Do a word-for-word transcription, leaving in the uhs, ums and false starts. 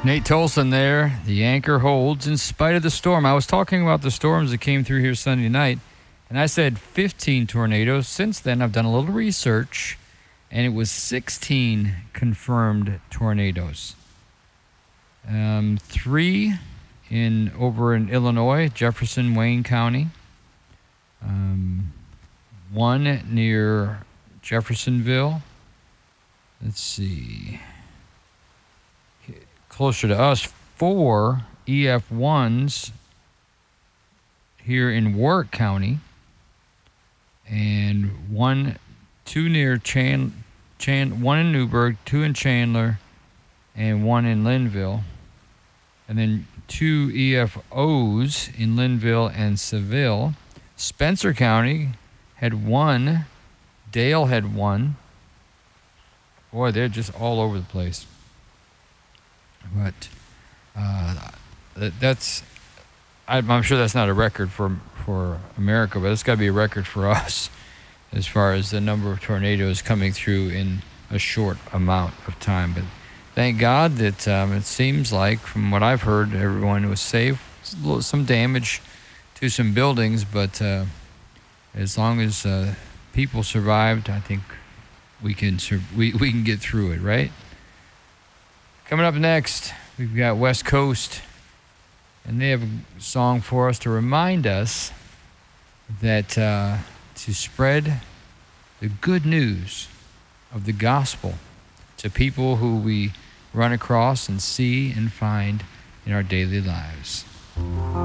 Nate Tolson there. The anchor holds in spite of the storm. I was talking about the storms that came through here Sunday night, and I said fifteen tornadoes. Since then, I've done a little research, and it was sixteen confirmed tornadoes. Um, three in over in Illinois, Jefferson, Wayne County. Um, one near Jeffersonville. Let's see. Closer to us, four E F ones here in Warwick County, and one, two near Chan, Chan, one in Newburgh, two in Chandler, and one in Linville, and then two E F Os in Linville and Seville. Spencer County had one. Dale had one. Boy, they're just all over the place. But uh, that's, I'm sure that's not a record for for America, but it's got to be a record for us as far as the number of tornadoes coming through in a short amount of time. But thank God that um, it seems like, from what I've heard, everyone was safe. Some damage to some buildings, but uh, as long as uh, people survived, I think we can sur- we we can get through it, right? Coming up next, we've got West Coast, and they have a song for us to remind us that uh, to spread the good news of the gospel to people who we run across and see and find in our daily lives.